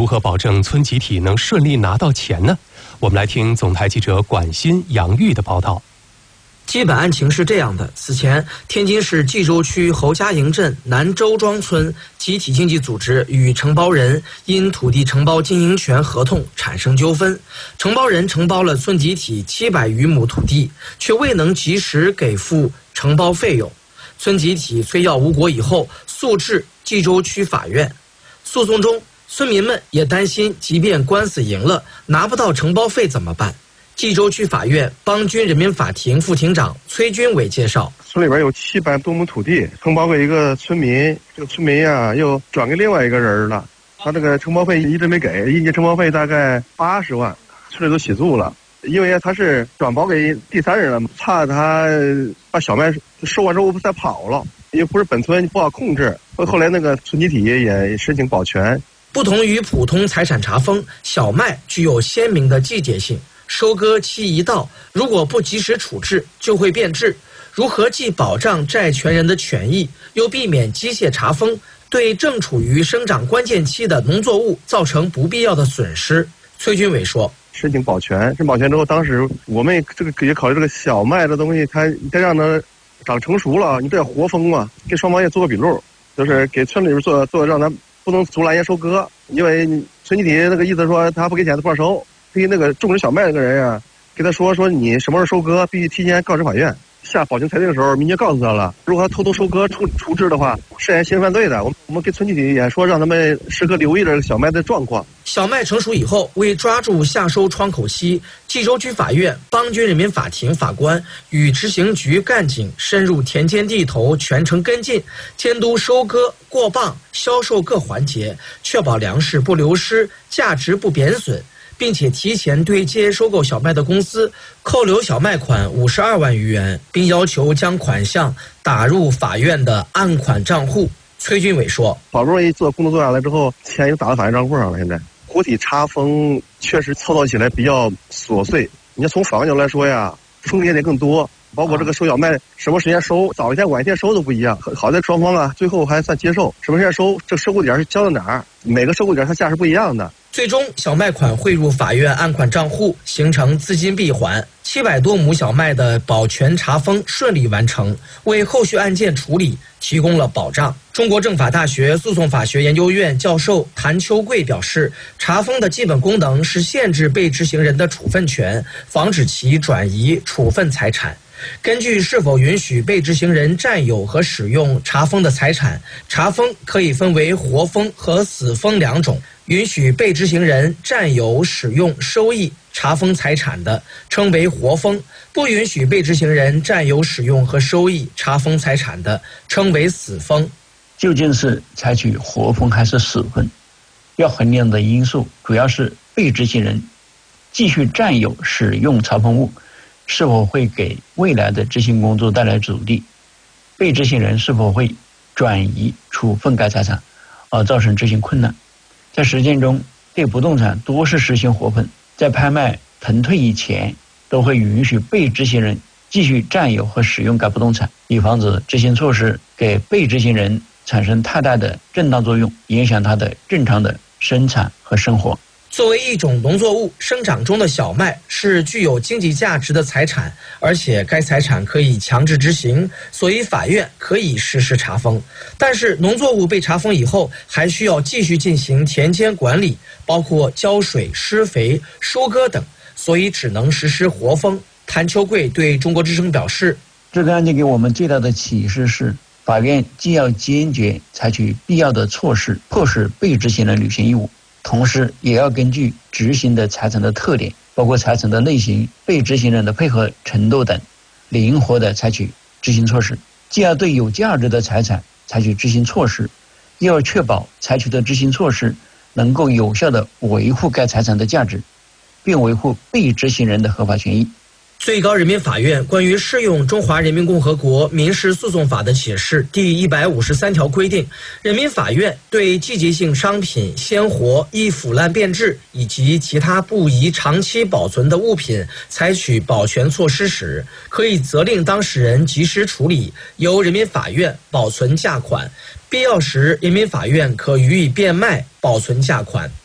何保证村集体能顺利拿到钱呢？我们来听总台记者管新、杨玉的报道。 基本案情是这样的：此前，天津市蓟州区侯家营镇南周庄村集体经济组织与承包人因土地承包经营权合同产生纠纷，承包人承包了村集体700余亩土地，却未能及时给付承包费用。村集体催要无果以后，诉至蓟州区法院。诉讼中，村民们也担心，即便官司赢了，拿不到承包费怎么办？蓟州区法院邦军人民法庭副庭长崔军伟介绍， 村里边有700多亩土地，承包给一个村民，这个村民呀又转给另外一个人了，他这个承包费一直没给，一年承包费大概80万，村里都起诉了，因为他是转包给第三人了，怕他把小麦收完之后再跑了，因为不是本村不好控制。后来那个村集体也申请保全。 不同于普通财产查封，小麦具有鲜明的季节性。收割期一到，如果不及时处置，就会变质。如何既保障债权人的权益，又避免机械查封，对正处于生长关键期的农作物造成不必要的损失？崔军伟说：“ 申请保全，申请保全之后，当时我们也考虑这个小麦的东西，它让它长成熟了，你这要活封嘛，给双方也做个笔录，就是给村里边做，让它不能阻拦人家收割，因为村集体那个意思说他不给钱他不让收。”对于那个种植小麦那个人啊，给他说你什么时候收割，必须提前告知法院。下保全裁定的时候，民警告诉他了，如果他偷偷收割处置的话，涉嫌刑事犯罪的。我们给村集体也说，让他们时刻留意这个小麦的状况。 小麦成熟以后，为抓住夏收窗口期，蓟州区法院邦军人民法庭法官与执行局干警深入田间地头，全程跟进，监督收割、过磅、销售各环节，确保粮食不流失，价值不贬损，并且提前对接收购小麦的公司扣留小麦款52万余元，并要求将款项打入法院的案款账户。崔军伟说：“ 好不容易工作做下来之后，钱又打到法院账户上了。现在活体查封确实操作起来比较琐碎。你要从法官角度来说呀，风险得更多。包括这个收小麦什么时间收，早一天晚一天收都不一样。好在双方啊最后还算接受，什么时间收，这收购点是交到哪儿，每个收购点它价是不一样的。” 最终，小麦款汇入法院案款账户，形成资金闭环。700多亩小麦的保全查封顺利完成，为后续案件处理提供了保障。中国政法大学诉讼法学研究院教授谭秋贵表示，查封的基本功能是限制被执行人的处分权，防止其转移处分财产。根据是否允许被执行人占有和使用查封的财产，查封可以分为活封和死封两种。允许被执行人占有、使用、收益查封财产的，称为活封；不允许被执行人占有、使用和收益查封财产的，称为死封。 究竟是采取活封还是死封？要衡量的因素主要是被执行人继续占有、使用查封物是否会给未来的执行工作带来阻力，被执行人是否会转移处分该财产而造成执行困难。在实践中，对不动产多是实行活封，在拍卖腾退以前都会允许被执行人继续占有和使用该不动产，以防止执行措施给被执行人产生太大的正当作用，影响他的正常的生产和生活。 作为一种农作物，生长中的小麦是具有经济价值的财产，而且该财产可以强制执行，所以法院可以实施查封。但是农作物被查封以后，还需要继续进行田间管理，包括浇水、施肥、收割等，所以只能实施活封。谭秋贵对中国之声表示， 这个案件给我们最大的启示是，法院既要坚决采取必要的措施，迫使被执行人履行义务，同时也要根据执行的财产的特点，包括财产的类型、被执行人的配合程度等，灵活地采取执行措施。既要对有价值的财产采取执行措施，又要确保采取的执行措施能够有效地维护该财产的价值，并维护被执行人的合法权益。 最高人民法院关于适用《中华人民共和国民事诉讼法》的解释第153条规定，人民法院对季节性商品、鲜活、易腐烂变质以及其他不宜长期保存的物品采取保全措施时，可以责令当事人及时处理，由人民法院保存价款，必要时人民法院可予以变卖保存价款。